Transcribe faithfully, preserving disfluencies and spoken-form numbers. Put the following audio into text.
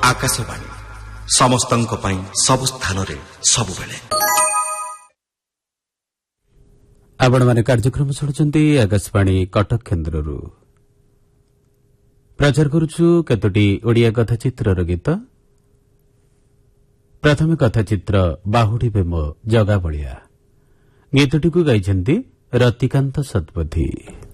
आकाशवाणी समस्तଙ୍କ ପାଇଁ ସବୁ ସ୍ଥାନରେ ସବୁବେଳେ। ଆପଣମାନେ କାର୍ଯ୍ୟକ୍ରମ ଶୁଣୁଛନ୍ତି ଆକାଶବାଣୀ କଟକ କେନ୍ଦ୍ରରୁ। ପ୍ରଚାର କରୁଛୁ କେତୋଟି ଓଡ଼ିଆ କଥାଚିତ୍ରର ଗୀତ। ପ୍ରଥମେ କଥାଚିତ୍ର ବାହୁଡ଼ିବେ ମୋ ଜଗା ବଳିଆ। ଗୀତଟିକୁ ଗାଇଛନ୍ତି ରତିକାନ୍ତ ଶତପଥୀ।